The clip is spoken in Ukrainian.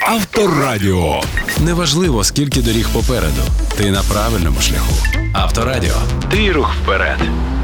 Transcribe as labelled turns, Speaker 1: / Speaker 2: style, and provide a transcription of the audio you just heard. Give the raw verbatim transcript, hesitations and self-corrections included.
Speaker 1: Авторадіо.
Speaker 2: Неважливо, скільки доріг попереду. Ти на правильному шляху. Авторадіо. Твій рух вперед.